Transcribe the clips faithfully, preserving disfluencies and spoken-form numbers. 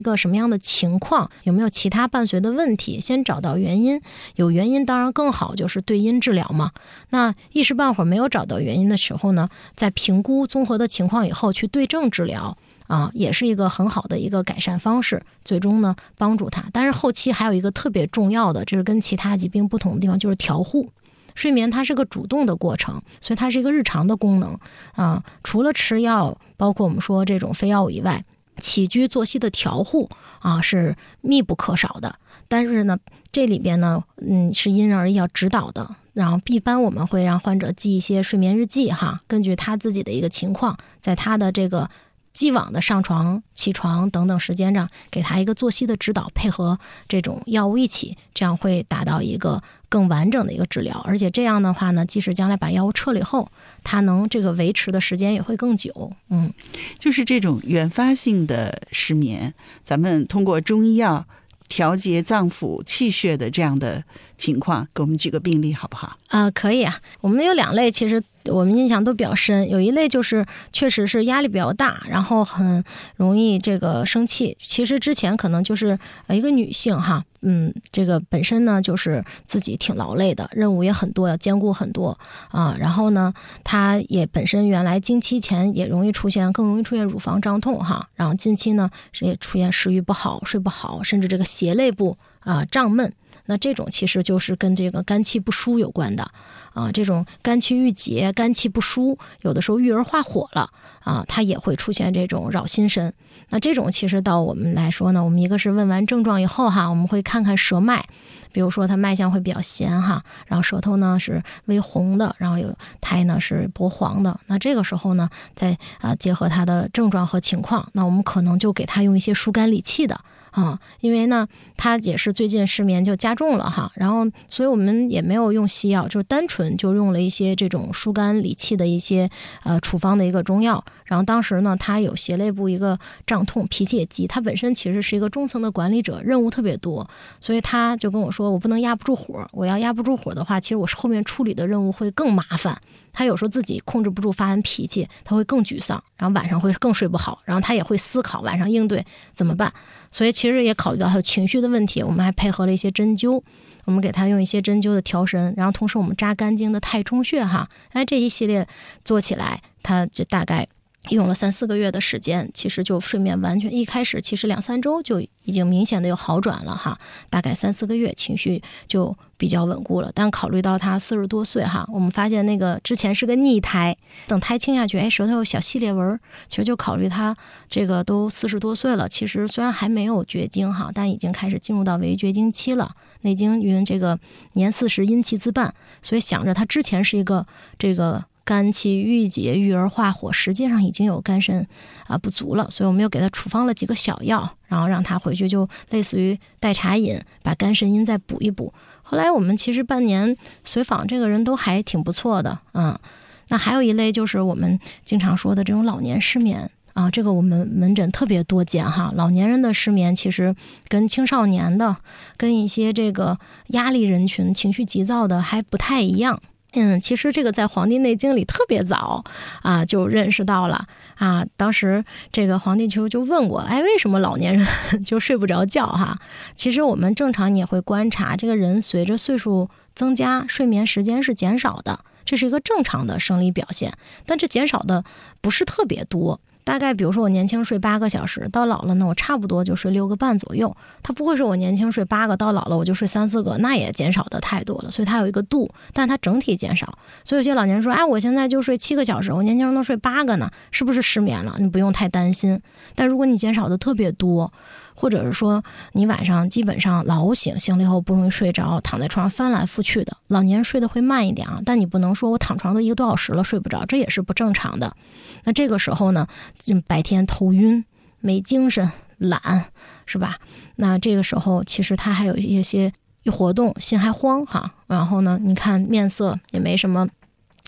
一个什么样的情况，有没有其他伴随的问题，先找到原因。有原因当然更好，就是对因治疗嘛。那一时半会儿没有找到原因的时候呢，在评估综合的情况以后去对症治疗啊，也是一个很好的一个改善方式，最终呢帮助他。但是后期还有一个特别重要的，这是跟其他疾病不同的地方，就是调护。睡眠它是个主动的过程，所以它是一个日常的功能啊。除了吃药，包括我们说这种非药物以外，起居作息的调护啊是密不可少的。但是呢，这里边呢，嗯，是因人而异要指导的。然后一般我们会让患者记一些睡眠日记哈，根据他自己的一个情况，在他的这个既往的上床、起床等等时间上，给他一个作息的指导，配合这种药物一起，这样会达到一个更完整的一个治疗。而且这样的话呢，即使将来把药物撤了以后，它能这个维持的时间也会更久。嗯， 就是这种原发性的失眠，咱们通过中医药调节脏腑气血的这样的情况，给我们举个病例好不好？ 啊、呃，可以啊。我们有两类，其实我们印象都比较深。有一类就是确实是压力比较大，然后很容易这个生气。其实之前可能就是一个女性哈，嗯，这个本身呢就是自己挺劳累的，任务也很多，要兼顾很多啊。然后呢，她也本身原来经期前也容易出现，更容易出现乳房胀痛哈。然后近期呢也出现食欲不好、睡不好，甚至这个胁肋部啊胀闷。那这种其实就是跟这个肝气不舒有关的啊，这种肝气郁结、肝气不舒，有的时候郁而化火了啊，它也会出现这种扰心神。那这种其实到我们来说呢，我们一个是问完症状以后哈，我们会看看舌脉，比如说它脉象会比较弦哈，然后舌头呢是微红的，然后有苔呢是薄黄的。那这个时候呢，再啊结合它的症状和情况，那我们可能就给它用一些疏肝理气的。啊，因为呢，他也是最近失眠就加重了哈，然后所以我们也没有用西药，就是单纯就用了一些这种疏肝理气的一些呃处方的一个中药。然后当时呢，他有胁肋部一个胀痛，脾气也急，他本身其实是一个中层的管理者，任务特别多，所以他就跟我说，我不能压不住火，我要压不住火的话，其实我后面处理的任务会更麻烦。他有时候自己控制不住发完脾气，他会更沮丧，然后晚上会更睡不好，然后他也会思考晚上应对怎么办。所以其实也考虑到他有情绪的问题，我们还配合了一些针灸，我们给他用一些针灸的调神，然后同时我们扎肝经的太冲穴哈，哎，这一系列做起来，他就大概用了三四个月的时间，其实就睡眠完全一开始其实两三周就已经明显的有好转了哈，大概三四个月情绪就比较稳固了。但考虑到他四十多岁哈，我们发现那个之前是个逆胎，等胎清下去，哎，舌头有小细裂纹，其实就考虑他这个都四十多岁了，其实虽然还没有绝经哈，但已经开始进入到围绝经期了。内经云这个年四十阴气自伴，所以想着他之前是一个这个肝气郁结郁而化火，实际上已经有肝肾啊不足了，所以我们又给他处方了几个小药，然后让他回去就类似于代茶饮，把肝肾阴再补一补。后来我们其实半年随访这个人都还挺不错的，嗯。那还有一类就是我们经常说的这种老年失眠啊，这个我们门诊特别多见哈。老年人的失眠其实跟青少年的、跟一些这个压力人群、情绪急躁的还不太一样。嗯，其实这个在《黄帝内经》里特别早啊就认识到了啊。当时这个黄帝就就问过，哎，为什么老年人就睡不着觉哈？其实我们正常你也会观察，这个人随着岁数增加，睡眠时间是减少的，这是一个正常的生理表现。但这减少的不是特别多。大概比如说我年轻睡八个小时，到老了呢我差不多就睡六个半左右，它不会说我年轻睡八个，到老了我就睡三四个，那也减少的太多了，所以它有一个度，但它整体减少。所以有些老年人说，哎，我现在就睡七个小时，我年轻人能睡八个呢，是不是失眠了？你不用太担心。但如果你减少的特别多，或者是说你晚上基本上老醒，醒了以后不容易睡着，躺在床上翻来覆去的，老年人睡得会慢一点啊，但你不能说我躺床都一个多小时了睡不着，这也是不正常的。那这个时候呢，白天头晕、没精神、懒，是吧？那这个时候其实他还有一些一活动，心还慌哈，然后呢，你看面色也没什么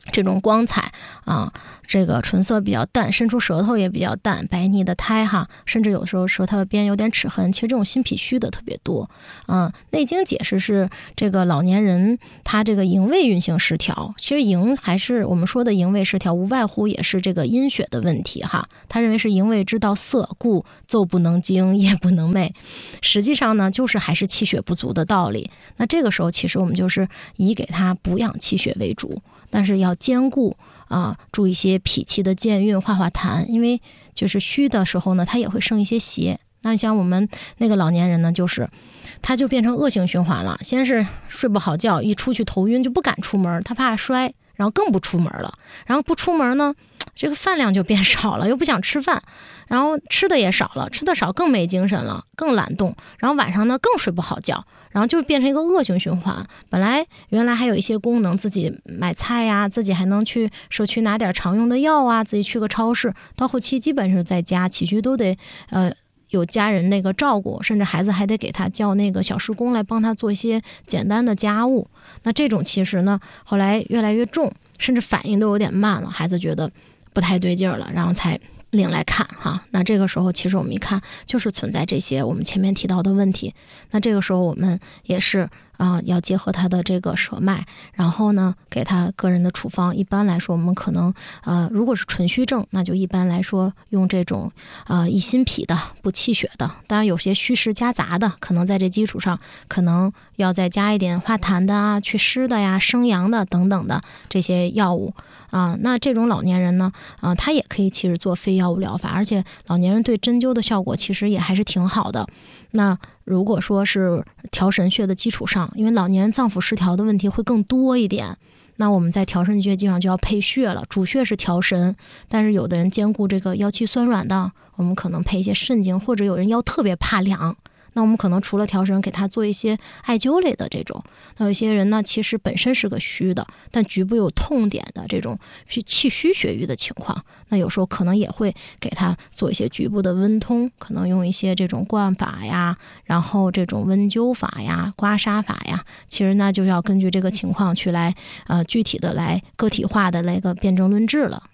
这种光彩啊，这个唇色比较淡，伸出舌头也比较淡，白腻的苔哈，甚至有时候舌头边有点齿痕，其实这种心脾虚的特别多。嗯，内经解释是这个老年人他这个营卫运行失调，其实营还是我们说的营卫失调，无外乎也是这个阴血的问题哈。他认为是营卫之道涩，故昼不能惊，夜不能寐。实际上呢，就是还是气血不足的道理。那这个时候其实我们就是以给他补养气血为主。但是要兼顾啊，注意一些脾气的健运，化化痰，因为就是虚的时候呢，它也会生一些邪。那像我们那个老年人呢，就是他就变成恶性循环了，先是睡不好觉，一出去头晕就不敢出门，他怕摔，然后更不出门了，然后不出门呢，这个饭量就变少了，又不想吃饭，然后吃的也少了，吃的少更没精神了，更懒动，然后晚上呢更睡不好觉，然后就变成一个恶性循环。本来原来还有一些功能，自己买菜呀，自己还能去社区拿点常用的药啊，自己去个超市，到后期基本是在家起居都得呃有家人那个照顾，甚至孩子还得给他叫那个小时工来帮他做一些简单的家务。那这种其实呢后来越来越重，甚至反应都有点慢了，孩子觉得不太对劲儿了，然后才领来看哈。那这个时候其实我们一看就是存在这些我们前面提到的问题。那这个时候我们也是啊、呃，要结合他的这个舌脉，然后呢给他个人的处方。一般来说我们可能呃如果是纯虚症，那就一般来说用这种呃益心脾的补气血的。当然有些虚实夹杂的，可能在这基础上可能要再加一点化痰的啊、祛湿的呀、生阳的等等的这些药物。啊，那这种老年人呢，啊，他也可以其实做非药物疗法，而且老年人对针灸的效果其实也还是挺好的。那如果说是调神穴的基础上，因为老年人脏腑失调的问题会更多一点，那我们在调神穴基本上就要配穴了，主穴是调神，但是有的人兼顾这个腰气酸软的，我们可能配一些肾经，或者有人腰特别怕凉，那我们可能除了调神，给他做一些艾灸类的这种。那有一些人呢，其实本身是个虚的，但局部有痛点的这种气虚血瘀的情况，那有时候可能也会给他做一些局部的温通，可能用一些这种灌法呀，然后这种温灸法呀、刮痧法呀，其实呢就是要根据这个情况去来呃具体的来个体化的那个辨证论治了。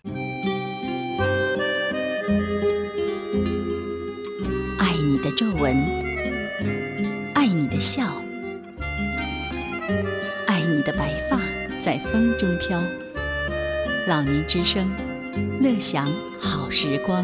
爱你的皱纹，爱你的笑，爱你的白发在风中飘。老年之声，乐享好时光。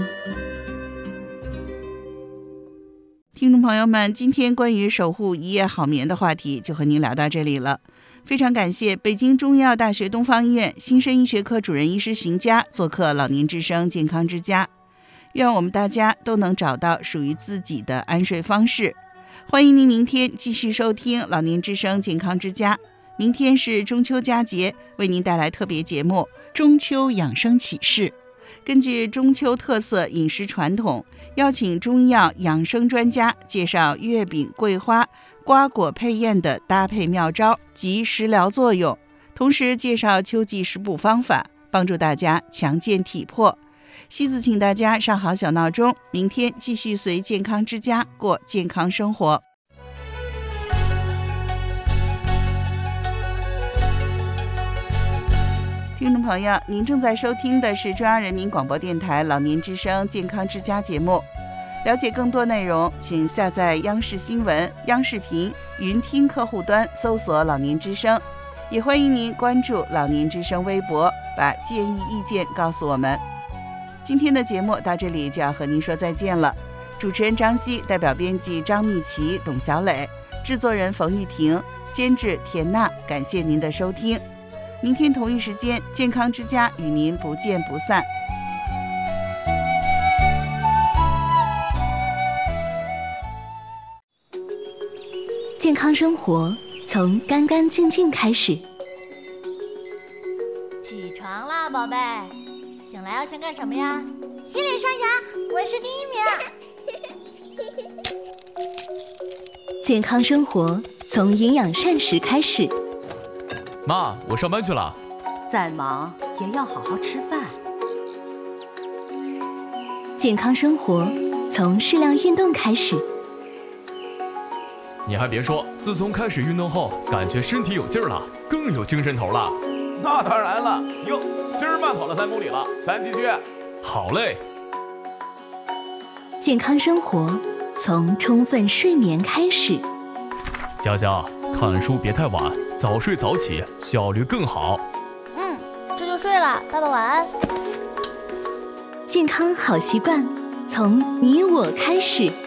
听众朋友们，今天关于守护一夜好眠的话题就和您聊到这里了。非常感谢北京中医药大学东方医院新生医学科主任医师邢佳做客老年之声健康之家。愿我们大家都能找到属于自己的安睡方式。欢迎您明天继续收听老年之声健康之家。明天是中秋佳节，为您带来特别节目中秋养生启示。根据中秋特色饮食传统，邀请中医药养生专家介绍月饼、桂花、瓜果配宴的搭配妙招及食疗作用，同时介绍秋季食补方法，帮助大家强健体魄。西子请大家上好小闹钟，明天继续随健康之家过健康生活。听众朋友，您正在收听的是中央人民广播电台老年之声健康之家节目。了解更多内容，请下载央视新闻、央视频云听客户端，搜索老年之声。也欢迎您关注老年之声微博，把建议意见告诉我们。今天的节目到这里就要和您说再见了。主持人张希，代表编辑张蜜琪、董小磊，制作人冯玉婷，监制田娜，感谢您的收听。明天同一时间，健康之家与您不见不散。 健康生活从干干净净开始。 起床啦，宝贝！醒来要先干什么呀？洗脸刷牙，我是第一名。 健康生活从营养膳食开始。 妈，我上班去了。 再忙也要好好吃饭。 健康生活从适量运动开始。 你还别说，自从开始运动后，感觉身体有劲儿了，更有精神头了。 那当然了。哟，今儿慢跑了三公里了，咱继续。好嘞。 健康生活从充分睡眠开始。 佳佳，看书别太晚，早睡早起，效率更好。 嗯，这就睡了，爸爸晚安。 健康好习惯从你我开始。